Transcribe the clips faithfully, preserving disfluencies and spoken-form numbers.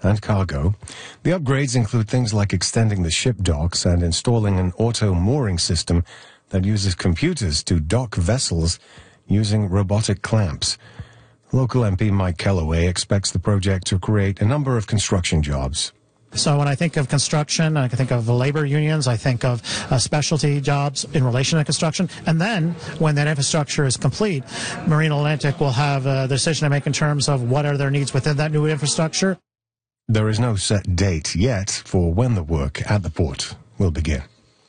and cargo. The upgrades include things like extending the ship docks and installing an auto mooring system that uses computers to dock vessels using robotic clamps. Local M P Mike Kellaway expects the project to create a number of construction jobs. So when I think of construction, I think of labor unions, I think of uh, specialty jobs in relation to construction. And then when that infrastructure is complete, Marine Atlantic will have a decision to make in terms of what are their needs within that new infrastructure. There is no set date yet for when the work at the port will begin.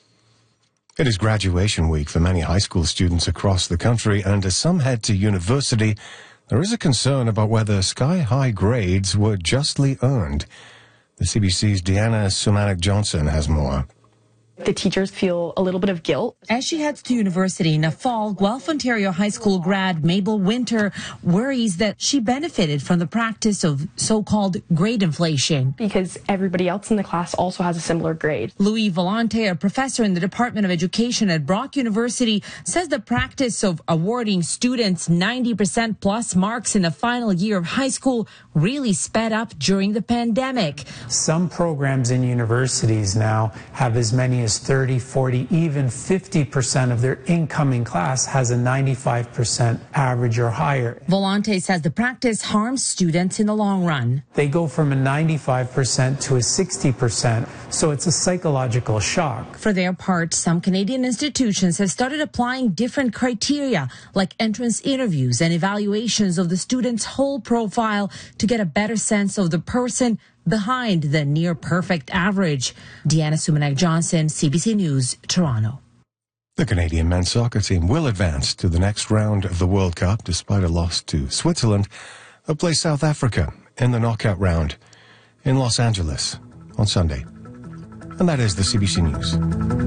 It is graduation week for many high school students across the country, and as some head to university, there is a concern about whether sky-high grades were justly earned. The C B C's Deanna Sumanek-Johnson has more. The teachers feel a little bit of guilt. As she heads to university in the fall, Guelph, Ontario High School grad Mabel Winter worries that she benefited from the practice of so-called grade inflation. Because everybody else in the class also has a similar grade. Louis Volante, a professor in the Department of Education at Brock University, says the practice of awarding students ninety percent plus marks in the final year of high school really sped up during the pandemic. Some programs in universities now have as many as thirty, forty, even fifty percent of their incoming class has a ninety-five percent average or higher. Volante says the practice harms students in the long run. They go from a ninety-five percent to a sixty percent, so it's a psychological shock. For their part, some Canadian institutions have started applying different criteria, like entrance interviews and evaluations of the student's whole profile to get a better sense of the person behind the near-perfect average. Deanna Sumanek-Johnson, C B C News, Toronto. The Canadian men's soccer team will advance to the next round of the World Cup despite a loss to Switzerland. They'll play South Africa in the knockout round in Los Angeles on Sunday. And that is the C B C News.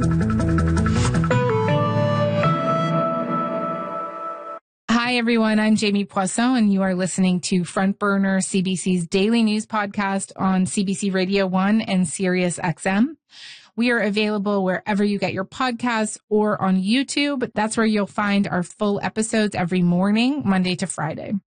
Hi, everyone. I'm Jamie Poisson, and you are listening to Front Burner, C B C's daily news podcast on C B C Radio one and Sirius X M. We are available wherever you get your podcasts or on YouTube. That's where you'll find our full episodes every morning, Monday to Friday.